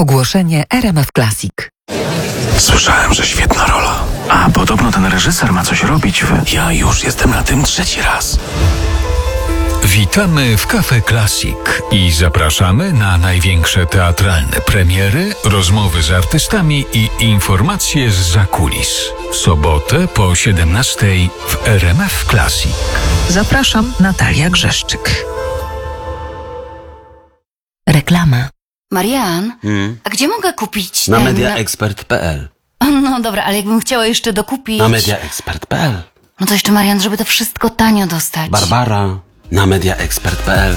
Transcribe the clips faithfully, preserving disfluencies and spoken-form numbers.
Ogłoszenie R M F Classic. Słyszałem, że świetna rola. A podobno ten reżyser ma coś robić w... Ja już jestem na tym trzeci raz. Witamy w Cafe Classic i zapraszamy na największe teatralne premiery, rozmowy z artystami i informacje z zakulis. W sobotę po siedemnastej w R M F Classic. Zapraszam, Natalia Grzeszczyk. Reklama. Marian, Hmm? a gdzie mogę kupić Na ten... mediaexpert kropka p l. No dobra, ale jakbym chciała jeszcze dokupić... Na mediaexpert kropka p l. No to jeszcze, Marian, żeby to wszystko tanio dostać. Barbara. Na mediaexpert kropka p l.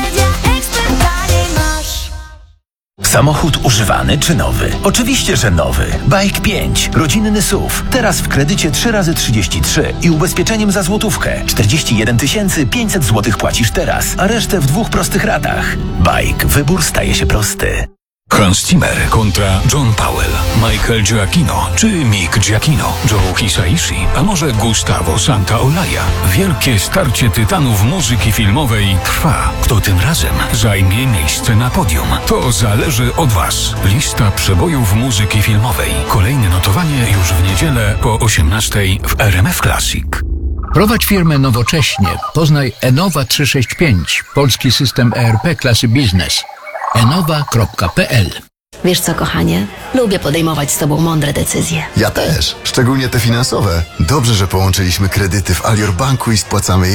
Samochód używany czy nowy? Oczywiście, że nowy. Bike pięć. Rodzinny S U V. Teraz w kredycie trzy razy trzydzieści trzy i ubezpieczeniem za złotówkę. czterdzieści jeden tysięcy pięćset złotych płacisz teraz, a resztę w dwóch prostych ratach. Bike. Wybór staje się prosty. Hans Zimmer kontra John Powell, Michael Giacchino czy Mick Giacchino, Joe Hisaishi, a może Gustavo Santaolalla. Wielkie starcie tytanów muzyki filmowej trwa. Kto tym razem zajmie miejsce na podium? To zależy od Was. Lista przebojów muzyki filmowej. Kolejne notowanie już w niedzielę po osiemnastej w R M F Classic. Prowadź firmę nowocześnie. Poznaj Enowa trzysta sześćdziesiąt pięć, polski system E R P klasy biznes. enowa kropka p l. Wiesz co, kochanie? Lubię podejmować z tobą mądre decyzje. Ja też, szczególnie te finansowe. Dobrze, że połączyliśmy kredyty w Alior Banku i spłacamy je